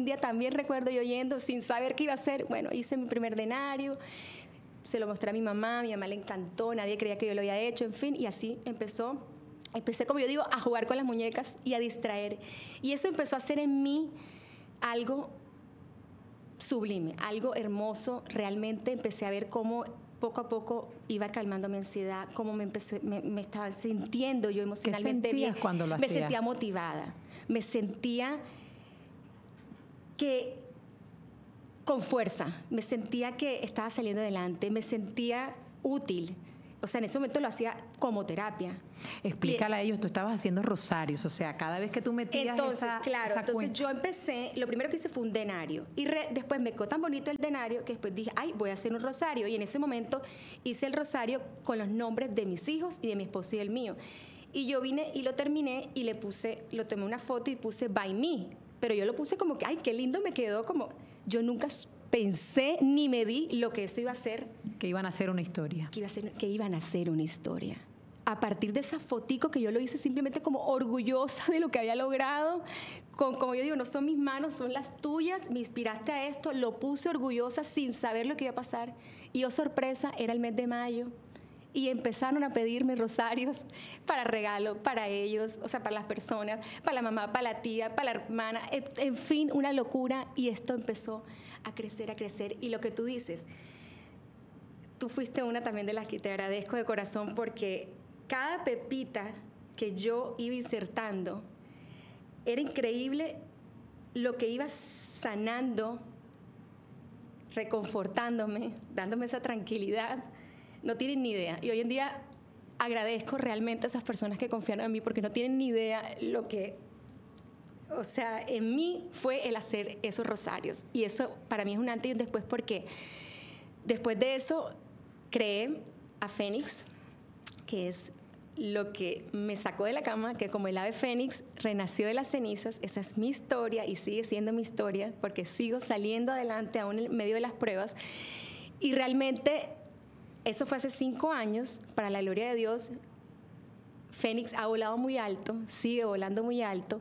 en día también recuerdo yo yendo sin saber qué iba a hacer. Bueno, hice mi primer denario, se lo mostré a mi mamá le encantó, nadie creía que yo lo había hecho, en fin, y así empecé, como yo digo, a jugar con las muñecas y a distraer. Y eso empezó a hacer en mí algo sublime, algo hermoso. Realmente empecé a ver cómo poco a poco iba calmando mi ansiedad, cómo me estaba sintiendo yo emocionalmente ¿Qué sentías bien. cuando lo hacías? Me sentía motivada, me sentía que con fuerza, me sentía que estaba saliendo adelante, me sentía útil. O sea, en ese momento lo hacía como terapia. Explícale a ellos, tú estabas haciendo rosarios, o sea, cada vez que tú metías entonces yo empecé, lo primero que hice fue un denario y después me quedó tan bonito el denario que después dije, ay, voy a hacer un rosario, y en ese momento hice el rosario con los nombres de mis hijos y de mi esposo y el mío. Y yo vine y lo terminé y lo tomé una foto y puse by me, pero yo lo puse como que, ay, qué lindo me quedó, como yo nunca pensé ni me di lo que eso iba a ser. Que iban a hacer una historia. Que iban a hacer una historia. A partir de esa fotico que yo lo hice simplemente como orgullosa de lo que había logrado, como yo digo, no son mis manos, son las tuyas, me inspiraste a esto, lo puse orgullosa sin saber lo que iba a pasar. Y oh sorpresa, era el mes de mayo. Y empezaron a pedirme rosarios para regalo, para ellos, o sea, para las personas, para la mamá, para la tía, para la hermana, en fin, una locura. Y esto empezó a crecer. Y lo que tú dices, tú fuiste una también de las que te agradezco de corazón, porque cada pepita que yo iba insertando, era increíble lo que iba sanando, reconfortándome, dándome esa tranquilidad. No tienen ni idea. Y hoy en día agradezco realmente a esas personas que confiaron en mí, porque no tienen ni idea lo que, o sea, en mí fue el hacer esos rosarios. Y eso para mí es un antes y un después, porque después de eso creé a Fénix, que es lo que me sacó de la cama, que como el ave fénix renació de las cenizas. Esa es mi historia y sigue siendo mi historia, porque sigo saliendo adelante aún en medio de las pruebas. Y realmente eso fue hace 5 años, para la gloria de Dios. Fénix ha volado muy alto, sigue volando muy alto.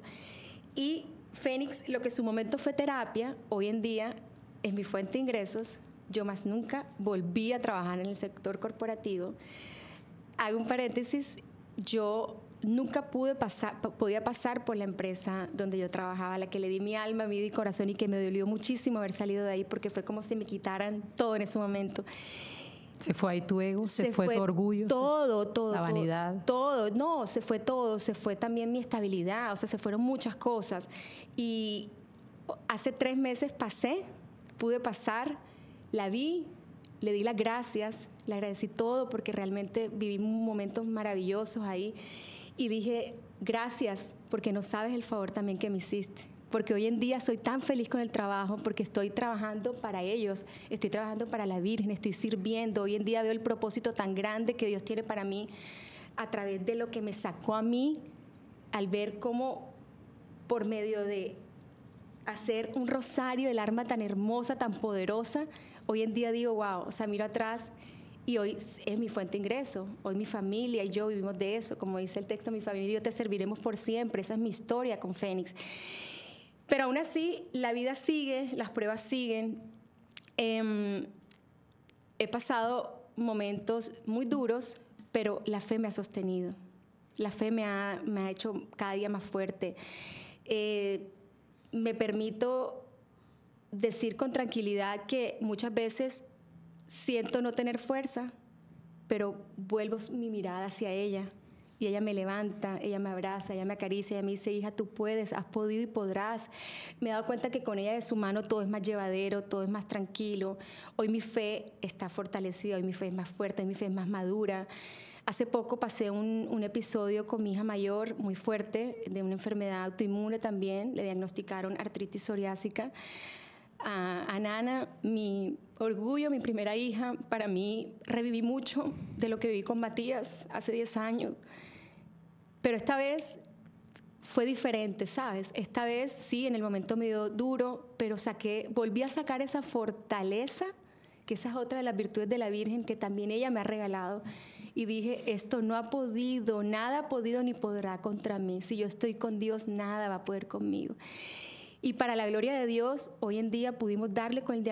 Y Fénix, lo que en su momento fue terapia, hoy en día es mi fuente de ingresos. Yo más nunca volví a trabajar en el sector corporativo. Hago un paréntesis, yo nunca podía pasar por la empresa donde yo trabajaba, a la que le di mi alma, mi vida y corazón, y que me dolió muchísimo haber salido de ahí, porque fue como si me quitaran todo en ese momento. ¿Se fue ahí tu ego? ¿Se fue tu orgullo? Todo. ¿La vanidad? Todo. No, se fue todo. Se fue también mi estabilidad. O sea, se fueron muchas cosas. Y hace 3 meses pude pasar, la vi, le di las gracias, le agradecí todo, porque realmente viví momentos maravillosos ahí. Y dije, gracias, porque no sabes el favor también que me hiciste. Porque hoy en día soy tan feliz con el trabajo, porque estoy trabajando para ellos, estoy trabajando para la Virgen, estoy sirviendo. Hoy en día veo el propósito tan grande que Dios tiene para mí a través de lo que me sacó a mí, al ver cómo por medio de hacer un rosario, el arma tan hermosa, tan poderosa, hoy en día digo, wow, o sea, miro atrás y hoy es mi fuente de ingreso. Hoy mi familia y yo vivimos de eso. Como dice el texto, mi familia y yo te serviremos por siempre. Esa es mi historia con Fénix. Pero aún así, la vida sigue, las pruebas siguen. He pasado momentos muy duros, pero la fe me ha sostenido. La fe me ha hecho cada día más fuerte. Me permito decir con tranquilidad que muchas veces siento no tener fuerza, pero vuelvo mi mirada hacia ella. Y ella me levanta, ella me abraza, ella me acaricia, ella me dice, hija, tú puedes, has podido y podrás. Me he dado cuenta que con ella de su mano todo es más llevadero, todo es más tranquilo. Hoy mi fe está fortalecida, hoy mi fe es más fuerte, hoy mi fe es más madura. Hace poco pasé un episodio con mi hija mayor muy fuerte, de una enfermedad autoinmune también. Le diagnosticaron artritis psoriásica. A Nana, mi orgullo, mi primera hija, para mí reviví mucho de lo que viví con Matías hace 10 años. Pero esta vez fue diferente, ¿sabes? Esta vez sí, en el momento me dio duro, pero volví a sacar esa fortaleza, que esa es otra de las virtudes de la Virgen que también ella me ha regalado. Y dije, esto no ha podido, nada ha podido ni podrá contra mí. Si yo estoy con Dios, nada va a poder conmigo. Y para la gloria de Dios, hoy en día pudimos darle con el